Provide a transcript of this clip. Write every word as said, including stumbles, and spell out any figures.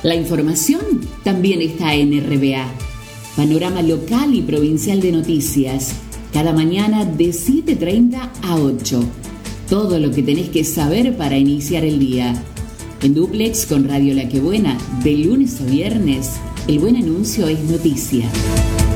La información también está en R B A. Panorama local y provincial de noticias. Cada mañana de siete treinta a ocho. Todo lo que tenés que saber para iniciar el día. En dúplex con Radio La Que Buena, de lunes a viernes, el buen anuncio es noticia.